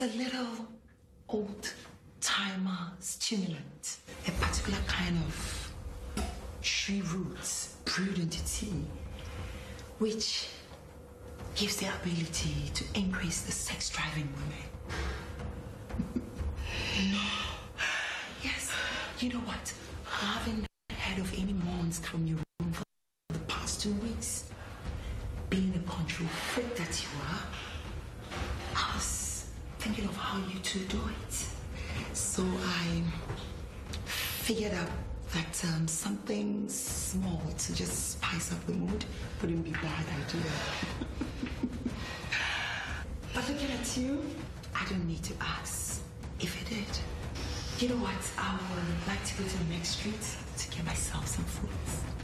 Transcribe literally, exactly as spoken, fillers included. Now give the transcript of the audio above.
A little old-timer stimulant, a particular kind of tree roots brewed into tea, which gives the ability to increase the sex drive in women. No. Yes. You know what? I haven't heard of any monks from your room for the past two weeks. Being a control freak that you are, I was thinking of how you two do it. So I figured out that um, something small to just spice up the mood wouldn't be a bad idea. But looking at you, I don't need to ask if it did. You know what? I would like to go to the next street to get myself some fruits.